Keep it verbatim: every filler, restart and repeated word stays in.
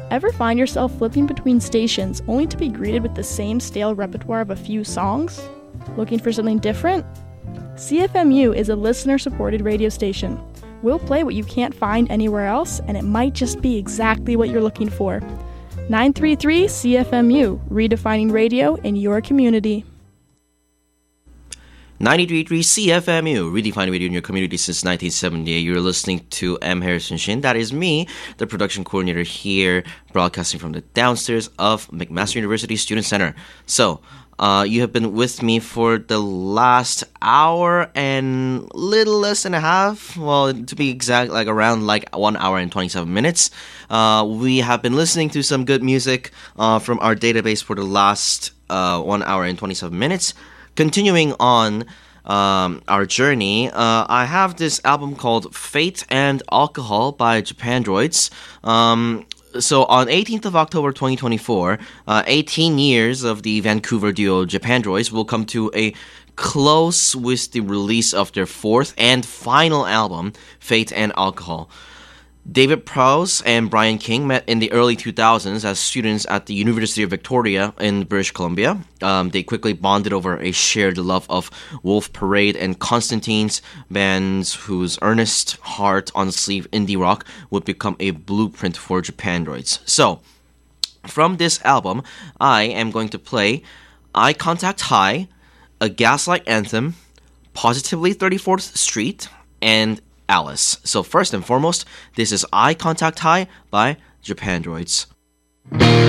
Ever find yourself flipping between stations only to be greeted with the same stale repertoire of a few songs? Looking for something different? C F M U is a listener-supported radio station. We'll play what you can't find anywhere else, and it might just be exactly what you're looking for. nine three three C F M U, redefining radio in your community. ninety-three point three C F M U, redefining radio in your community since nineteen seventy-eight. You're listening to M. Harrison Shin. That is me, the production coordinator here, broadcasting from the downstairs of McMaster University Student Center. So, uh, you have been with me for the last hour and little less than a half. Well, to be exact, like around like one hour and twenty-seven minutes. Uh, we have been listening to some good music uh, from our database for the last uh, one hour and twenty-seven minutes. Continuing on um, our journey, uh, I have this album called Fate and Alcohol by Japandroids. Um, so on eighteenth of October twenty twenty-four, uh, eighteen years of the Vancouver duo Japandroids will come to a close with the release of their fourth and final album, Fate and Alcohol. David Prowse and Brian King met in the early two thousands as students at the University of Victoria in British Columbia. Um, they quickly bonded over a shared love of Wolf Parade and Constantine's, bands whose earnest, heart-on-sleeve indie rock would become a blueprint for Japandroids. So, from this album, I am going to play Eye Contact High, A Gaslight Anthem, Positively thirty-fourth Street, and Alice. So first and foremost, this is Eye Contact High by Japandroids.